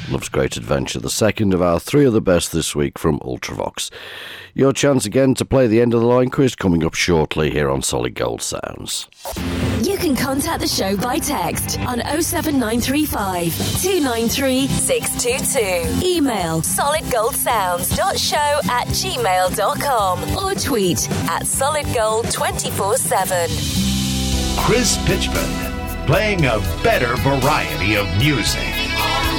Love's Great Adventure, the second of our three of the best this week from Ultravox. Your chance again to play the end of the line quiz coming up shortly here on Solid Gold Sounds. You can contact the show by text on 07935 293 622. Email solidgoldsounds.show@gmail.com or tweet at solidgold247. Chris Pitchford, playing a better variety of music.